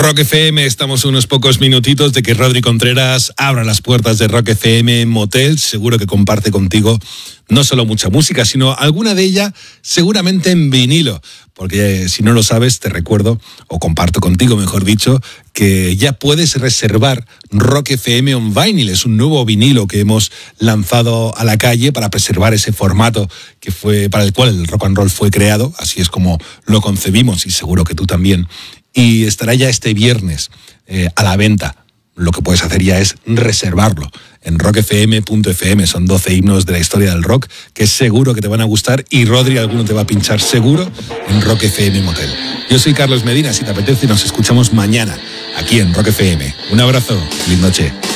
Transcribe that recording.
Rock FM, estamos unos pocos minutitos de que Rodri Contreras abra las puertas de Rock FM Motel. Seguro que comparte contigo no solo mucha música, sino alguna de ella seguramente en vinilo. Porque si no lo sabes, te recuerdo, o comparto contigo, mejor dicho, que ya puedes reservar Rock FM on Vinyl. Es un nuevo vinilo que hemos lanzado a la calle para preservar ese formato que fue para el cual el rock and roll fue creado. Así es como lo concebimos y seguro que tú también. Y estará ya este viernes a la venta. Lo que puedes hacer ya es reservarlo en rockfm.fm. Son 12 himnos de la historia del rock que seguro que te van a gustar y Rodri alguno te va a pinchar seguro en Rock FM Motel. Yo soy Carlos Medina, si te apetece nos escuchamos mañana aquí en Rock FM. Un abrazo, feliz noche.